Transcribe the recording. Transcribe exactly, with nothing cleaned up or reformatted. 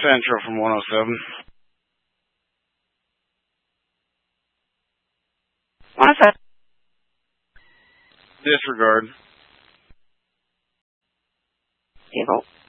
Central from one oh seven. What's that? Disregard. Evil.